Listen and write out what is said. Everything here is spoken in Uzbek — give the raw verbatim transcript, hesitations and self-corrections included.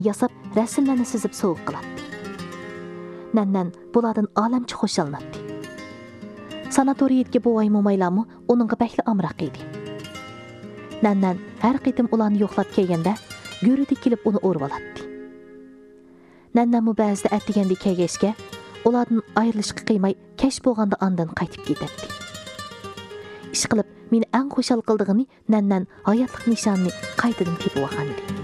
yasab, rasmlarni sizib sovuq qiladi. Nannan bulardan olamcha xo'shallanadi. Sanatoriyga buvay mo'maylarmi uningga bakli amroq edi. Nannan har qitim ularni yo'qlab kelganda go'rida kelib uni o'rib oladi. Nannan mu ba'zida atdiganda kelgachga ulardan ayrilishga qiymay kash bo'lganda andan qaytib ketadi. Ish qilib meni eng xushal qildig'ini Nannan hayotlik nishonini qaytadan tepib olgan edi.